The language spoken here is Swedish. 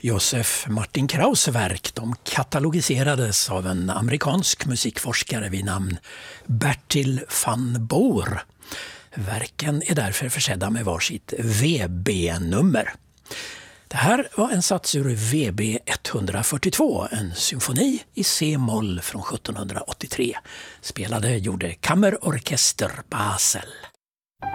Josef Martin Kraus verk de katalogiserades av en amerikansk musikforskare vid namn Bertil van Boer. Verken är därför försedda med varsitt VB-nummer. Det här var en sats ur VB 142, en symfoni i C-moll från 1783. Spelade gjorde Kammerorchester Basel.